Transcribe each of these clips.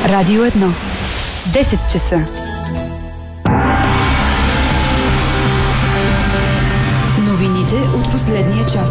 Радио 1. 10 часа. Новините от последния час.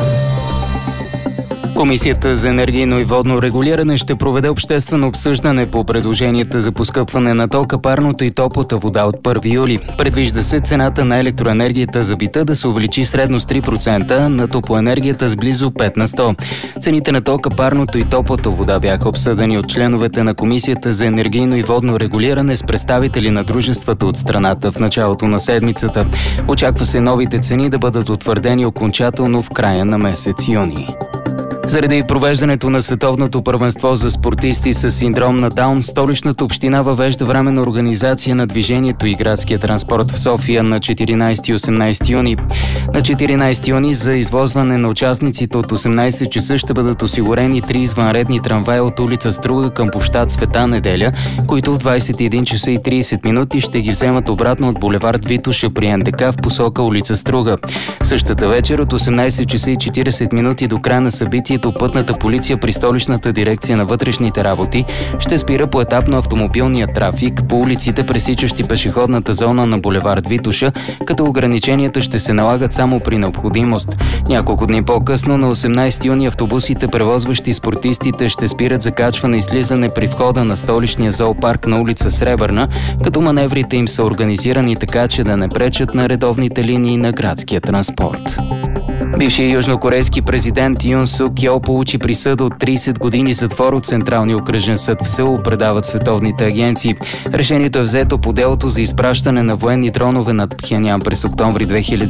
Комисията за енергийно и водно регулиране ще проведе обществено обсъждане по предложенията за поскъпване на тока, парното и топлата вода от 1 юли. Предвижда се цената на електроенергията за бита да се увеличи средно с 3%, на топлоенергията с близо 5%. Цените на тока, парното и топлата вода бяха обсъдени от членовете на Комисията за енергийно и водно регулиране с представители на дружествата от страната в началото на седмицата. Очаква се новите цени да бъдат утвърдени окончателно в края на месец юни. Заради провеждането на световното първенство за спортисти с синдром на Даун, столичната община въвежда временна организация на движението и градския транспорт в София на 14 и 18 юни. На 14 юни за извозване на участниците от 18 часа ще бъдат осигурени 3 извънредни трамвая от улица Струга към площад Света Неделя, които в 21 часа и 30 минути ще ги вземат обратно от булевард Витоша при НДК в посока улица Струга. Същата вечер от 18 часа и 40 минути до края на събитието пътната полиция при столичната дирекция на вътрешните работи ще спира поетапно автомобилния трафик по улиците, пресичащи пешеходната зона на булевард Витоша, като ограниченията ще се налагат само при необходимост. Няколко дни по-късно, на 18 юни, автобусите, превозващи спортистите, ще спират за качване и слизане при входа на столичния зоопарк на улица Сребърна, като маневрите им са организирани така, че да не пречат на редовните линии на градския транспорт. Бившият южнокорейски президент Юн Сук Йол получи присъда от 30 години затвор от Централния окръжен съд в Сеул, предават световните агенции. Решението е взето по делото за изпращане на военни дронове над Пхенян през октомври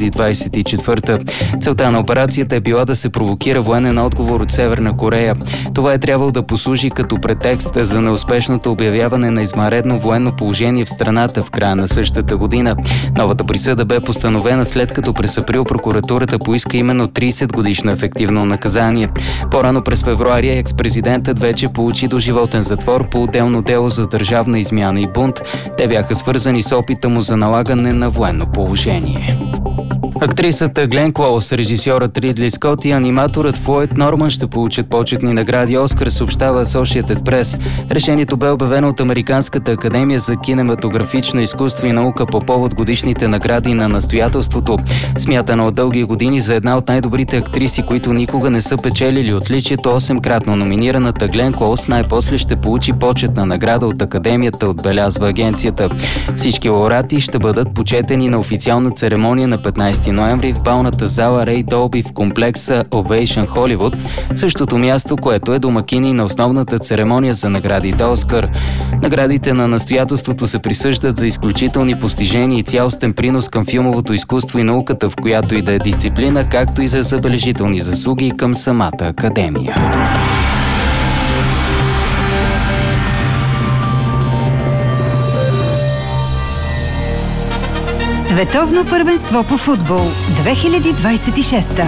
2024. Целта на операцията е била да се провокира военен отговор от Северна Корея. Това е трябвало да послужи като претекст за неуспешното обявяване на извънредно военно положение в страната в края на същата година. Новата присъда бе постановена след като през април прокуратурата поиска именно 30 годишно ефективно наказание. По-рано през февруари екс-президентът вече получи доживотен затвор по отделно дело за държавна измяна и бунт. Те бяха свързани с опита му за налагане на военно положение. Актрисата Глен Клоус, режисьорът Ридли Скот и аниматорът Флойд Норман ще получат почетни награди Оскар, съобщава Associated Press. Решението бе обявено от Американската академия за кинематографично изкуство и наука по повод годишните награди на настоятелството. Смятана от дълги години за една от най-добрите актриси, които никога не са печелили отличието, 8-кратно номинираната Глен Клоус най-после ще получи почетна награда от Академията, отбелязва агенцията. Всички лауреати ще бъдат почетени на официална церемония на 15 ноември в балната зала Рей Долби в комплекса Ovation Холивуд, същото място, което е домакини на основната церемония за наградите Оскар. Наградите на настоятелството се присъждат за изключителни постижения и цялостен принос към филмовото изкуство и науката, в която и да е дисциплина, както и за забележителни заслуги към самата академия. Световно първенство по футбол 2026.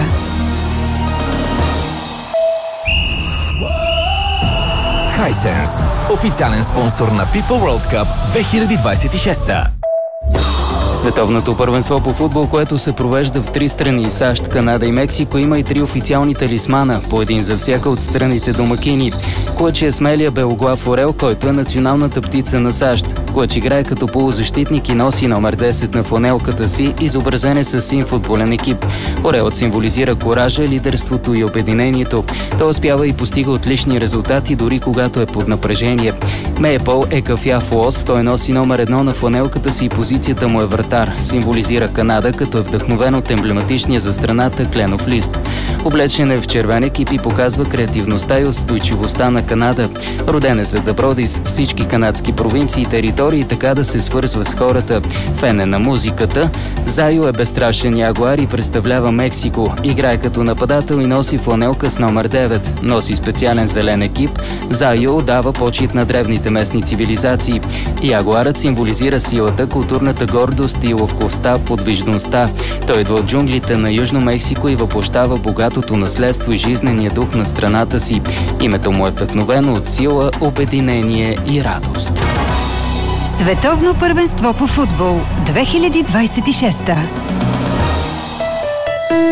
Hisense, официален спонсор на FIFA World Cup 2026. Световното първенство по футбол, което се провежда в 3 страни – САЩ, Канада и Мексико, има и 3 официални талисмана, по един за всяка от страните домакини. Клъч е смелия белоглав орел, който е националната птица на САЩ. Клъч играе като полузащитник и носи номер 10 на фланелката си, изобразен е със син футболен екип. Орелът символизира коража, лидерството и обединението. Той успява и постига отлични резултати, дори когато е под напрежение. Мейпъл е кафяв лос, той носи номер 1 на фланелката си и позицията му е вратар. Символизира Канада, като е вдъхновен от емблематичния за страната кленов лист. Облечен е в червен екип и показва креативността и устойчивостта на Канада. Роден е за да броди с всички канадски провинции и територии, така да се свързва с хората. Фен е на музиката. Зайо е безстрашен ягуар и представлява Мексико. Играе като нападател и носи фланелка с номер 9. Носи специален зелен екип. Зайо дава почит на древните местни цивилизации. Ягуарът символизира силата, културната гордост и ловкостта, подвижността. Той идва от джунглите на Южно Мексико и въплощава богатото наследство и жизнения дух на страната си. Името му е вдъхновено от сила, обединение и радост. Световно първенство по футбол 2026.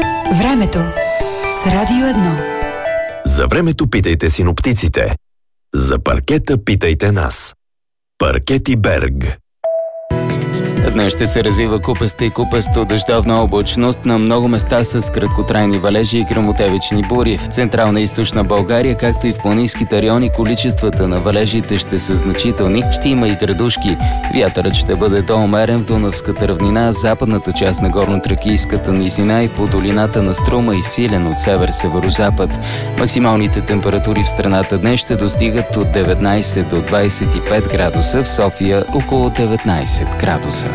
Времето с Радио 1. За времето питайте синоптиците. За паркета питайте нас. Паркети Берг. Днес ще се развива купаста и купасто дъждовна облачност на много места с краткотрайни валежи и гръмотевични бури. В Централна и Източна България, както и в планинските райони, количествата на валежите ще са значителни. Ще има и градушки. Вятърът ще бъде доумерен в Дунавската равнина, западната част на горно-тракийската низина и по долината на Струма и силен от север-северозапад. Максималните температури в страната днес ще достигат от 19 до 25 градуса, в София около 19 градуса.